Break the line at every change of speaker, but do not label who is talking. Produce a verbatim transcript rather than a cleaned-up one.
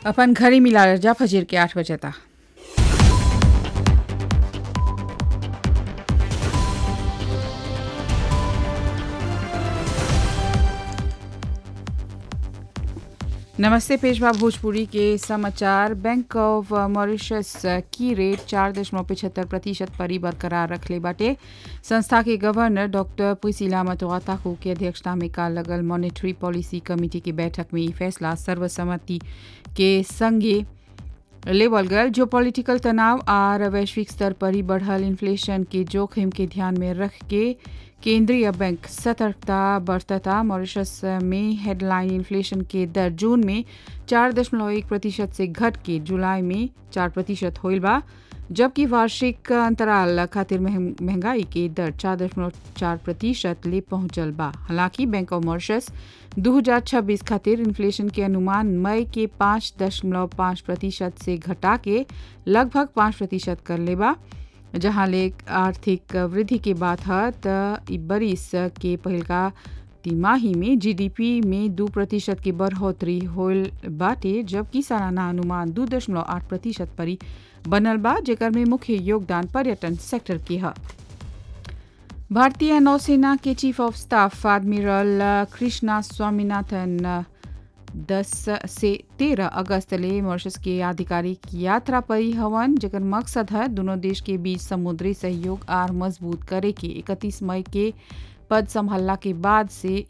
अपन घरी मिला रजा फजीर के आठ बजे तक। नमस्ते, पेशवा भोजपुरी के समाचार। बैंक ऑफ मॉरिशस की रेट चार दशमलव पिछहत्तर प्रतिशत पर ही बरकरार रखले बाटे। संस्था के गवर्नर डॉक्टर पुसिला मतवाताकू की अध्यक्षता में काल लगल मॉनेटरी पॉलिसी कमेटी की बैठक में ये फैसला सर्वसम्मति के संगे लेवल गल, जो पॉलिटिकल तनाव और वैश्विक स्तर पर ही बढ़ल इन्फ्लेशन के जोखिम के ध्यान में रख के केंद्रीय बैंक सतर्कता बरतता। मॉरिशस में हेडलाइन इन्फ्लेशन के दर जून में चार दशमलव एक प्रतिशत से घट के जुलाई में चार प्रतिशत होइल बा, जबकि वार्षिक अंतराल खातिर महंगाई के दर चार दशमलव चार प्रतिशत ले पहुंचल बा। हालांकि बैंक ऑफ मॉरिशस दो हज़ार छब्बीस खातिर इन्फ्लेशन के अनुमान मई के पाँच दशमलव पाँच प्रतिशत से घटा के लगभग पाँच प्रतिशत कर ले बा। जहां ले आर्थिक वृद्धि के बात है तो बरिस के पहिलका तिमाही में जीडीपी में दो प्रतिशत की बढ़ोतरी होल बाटे, जबकि सालाना अनुमान दो दशमलव आठ प्रतिशत पर ही बनल बा, जेकर में मुख्य योगदान पर्यटन सेक्टर के है। भारतीय नौसेना के chief of staff admiral Krishna Swaminathan दस से तेरह अगस्त ले मॉरिशस के आधिकारिक यात्रा पर ही हवन, जेकर मकसद है दोनों देश के बीच समुद्री सहयोग और मजबूत करे के। इकतीस मई के पद संभालने के बाद से